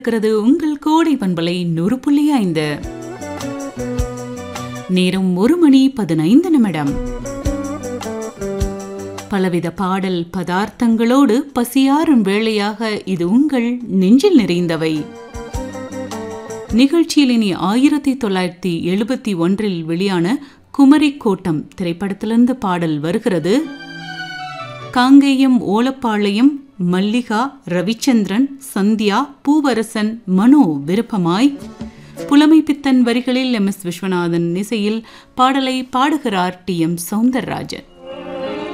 இருக்கிறது உங்கள் கோடை பண்பலை 100.5. நேரம் 1:15. பலவித பாடல் பதார்த்தங்களோடு பசியாறும் வேளையாக இது உங்கள் நெஞ்சில் நிறைந்தவை நிகழ்ச்சியில் இனி 1971 வெளியான குமரி கோட்டம் திரைப்படத்திலிருந்து பாடல் வருகிறது. காங்கேயம் ஓலப்பாளையம் மல்லிகா, ரவிச்சந்திரன், சந்தியா, பூவரசன், மனோ விருப்பமாய், புலமைப்பித்தன் வரிகளில் MS விஸ்வநாதன் இசையில் பாடலை பாடுகிறார் TM சௌந்தரராஜன்.